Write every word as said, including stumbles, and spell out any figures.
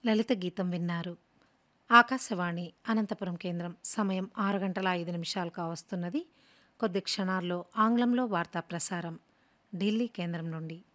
లలిత గీతం విన్నారు. ఆకాశవాణి అనంతపురం కేంద్రం. సమయం ఆరు గంటల ఐదు నిమిషాలు కావస్తున్నది. కొద్ది క్షణాల్లో ఆంగ్లంలో వార్తా ప్రసారం ఢిల్లీ కేంద్రం నుండి.